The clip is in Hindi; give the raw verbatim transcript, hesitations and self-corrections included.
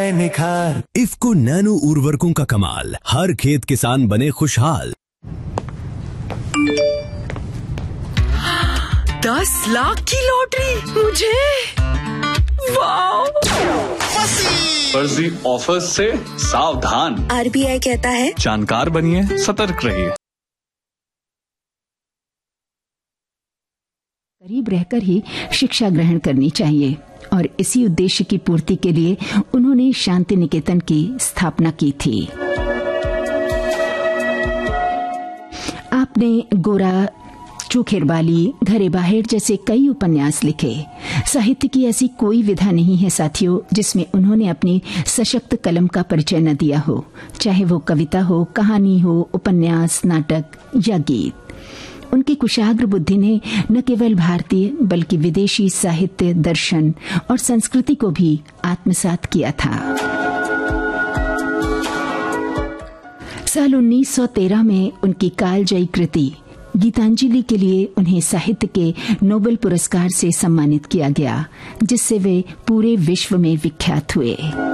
है निखार। इफ्को नैनो उर्वरकों का कमाल, हर खेत किसान बने खुशहाल। दस लाख की लॉटरी मुझे, वाह! फर्जी ऑफर्स से सावधान। आरबीआई कहता है जानकार बनिए, सतर्क रहिए। करीब रहकर ही शिक्षा ग्रहण करनी चाहिए और इसी उद्देश्य की पूर्ति के लिए उन्होंने शांति निकेतन की स्थापना की थी। आपने गोरा, चूखेरबाली, घरे बाहेर जैसे कई उपन्यास लिखे। साहित्य की ऐसी कोई विधा नहीं है साथियों जिसमें उन्होंने अपनी सशक्त कलम का परिचय न दिया हो, चाहे वो कविता हो, कहानी हो, उपन्यास, नाटक या गीत। उनकी कुशाग्र बुद्धि ने न केवल भारतीय बल्कि विदेशी साहित्य, दर्शन और संस्कृति को भी आत्मसात किया था। साल उन्नीस सौ तेरह में उनकी कालजयी कृति गीतांजलि के लिए उन्हें साहित्य के नोबेल पुरस्कार से सम्मानित किया गया, जिससे वे पूरे विश्व में विख्यात हुए।